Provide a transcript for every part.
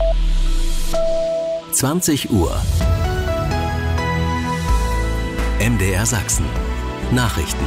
20 Uhr. MDR Sachsen. Nachrichten.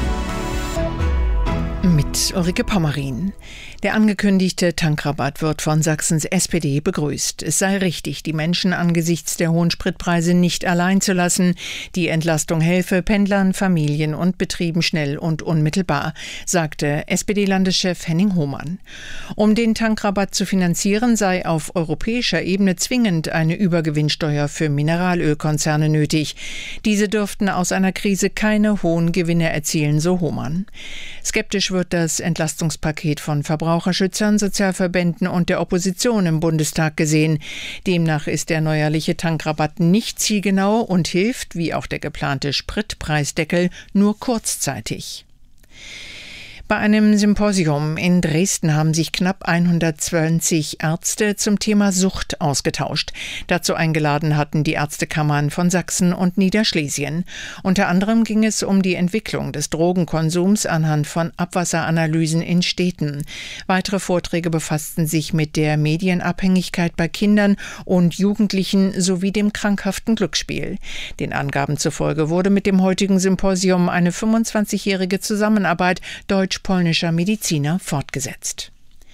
Mit Ulrike Pommerin. Der angekündigte Tankrabatt wird von Sachsens SPD begrüßt. Es sei richtig, die Menschen angesichts der hohen Spritpreise nicht allein zu lassen. Die Entlastung helfe Pendlern, Familien und Betrieben schnell und unmittelbar, sagte SPD-Landeschef Henning Hohmann. Um den Tankrabatt zu finanzieren, sei auf europäischer Ebene zwingend eine Übergewinnsteuer für Mineralölkonzerne nötig. Diese dürften aus einer Krise keine hohen Gewinne erzielen, so Hohmann. Skeptisch wird das Entlastungspaket von Verbraucherschützern, Sozialverbänden und der Opposition im Bundestag gesehen. Demnach ist der neuerliche Tankrabatt nicht zielgenau und hilft, wie auch der geplante Spritpreisdeckel, nur kurzzeitig. Bei einem Symposium in Dresden haben sich knapp 120 Ärzte zum Thema Sucht ausgetauscht. Dazu eingeladen hatten die Ärztekammern von Sachsen und Niederschlesien. Unter anderem ging es um die Entwicklung des Drogenkonsums anhand von Abwasseranalysen in Städten. Weitere Vorträge befassten sich mit der Medienabhängigkeit bei Kindern und Jugendlichen sowie dem krankhaften Glücksspiel. Den Angaben zufolge wurde mit dem heutigen Symposium eine 25-jährige Zusammenarbeit deutsch-polnischer Mediziner fortgesetzt.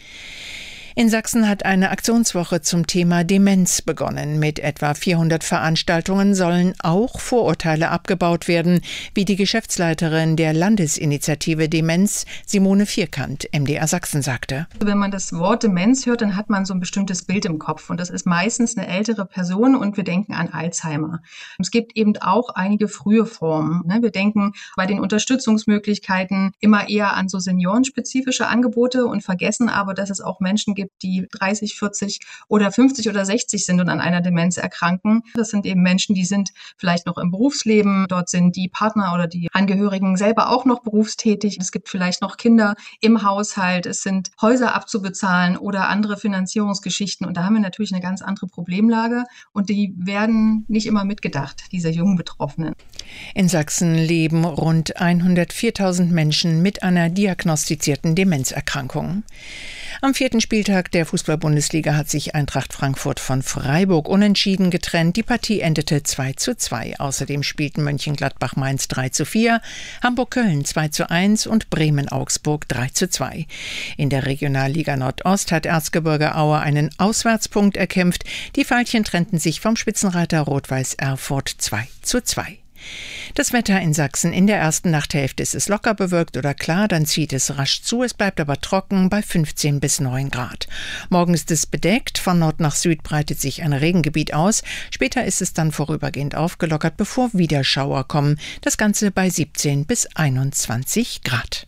In Sachsen hat eine Aktionswoche zum Thema Demenz begonnen. Mit etwa 400 Veranstaltungen sollen auch Vorurteile abgebaut werden, wie die Geschäftsleiterin der Landesinitiative Demenz, Simone Vierkant, MDR Sachsen, sagte. Wenn man das Wort Demenz hört, dann hat man so ein bestimmtes Bild im Kopf. Und das ist meistens eine ältere Person und wir denken an Alzheimer. Es gibt eben auch einige frühe Formen. Wir denken bei den Unterstützungsmöglichkeiten immer eher an so seniorenspezifische Angebote und vergessen aber, dass es auch Menschen gibt, die 30, 40 oder 50 oder 60 sind und an einer Demenz erkranken. Das sind eben Menschen, die sind vielleicht noch im Berufsleben. Dort sind die Partner oder die Angehörigen selber auch noch berufstätig. Es gibt vielleicht noch Kinder im Haushalt. Es sind Häuser abzubezahlen oder andere Finanzierungsgeschichten. Und da haben wir natürlich eine ganz andere Problemlage. Und die werden nicht immer mitgedacht, diese jungen Betroffenen. In Sachsen leben rund 104.000 Menschen mit einer diagnostizierten Demenzerkrankung. Am 4. Spieltag der Fußball-Bundesliga hat sich Eintracht Frankfurt von Freiburg unentschieden getrennt. Die Partie endete 2:2. Außerdem spielten Mönchengladbach-Mainz 3:4, Hamburg-Köln 2:1 und Bremen-Augsburg 3:2. In der Regionalliga Nordost hat Erzgebirge Aue einen Auswärtspunkt erkämpft. Die Veilchen trennten sich vom Spitzenreiter Rot-Weiß Erfurt 2:2. Das Wetter in Sachsen: in der ersten Nachthälfte ist es locker bewölkt oder klar, dann zieht es rasch zu. Es bleibt aber trocken bei 15 bis 9 Grad. Morgen ist es bedeckt, von Nord nach Süd breitet sich ein Regengebiet aus. Später ist es dann vorübergehend aufgelockert, bevor wieder Schauer kommen. Das Ganze bei 17 bis 21 Grad.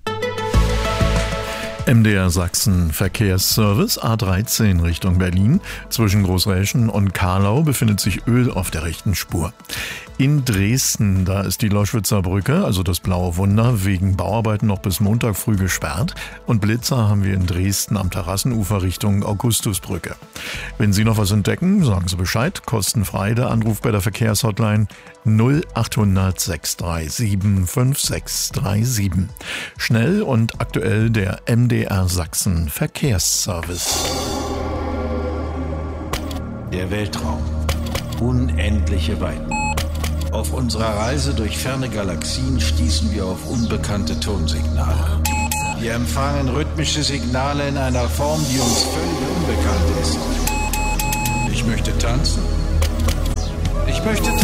MDR Sachsen Verkehrsservice A13 Richtung Berlin. Zwischen Großräschen und Karlau befindet sich Öl auf der rechten Spur. In Dresden, da ist die Loschwitzer Brücke, also das Blaue Wunder, wegen Bauarbeiten noch bis Montag früh gesperrt. Und Blitzer haben wir in Dresden am Terrassenufer Richtung Augustusbrücke. Wenn Sie noch was entdecken, sagen Sie Bescheid. Kostenfrei der Anruf bei der Verkehrshotline 0800 637 5637. Schnell und aktuell der MDR Sachsen Verkehrsservice. Der Weltraum. Unendliche Weiten. Auf unserer Reise durch ferne Galaxien stießen wir auf unbekannte Tonsignale. Wir empfangen rhythmische Signale in einer Form, die uns völlig unbekannt ist. Ich möchte tanzen. Ich möchte tanzen.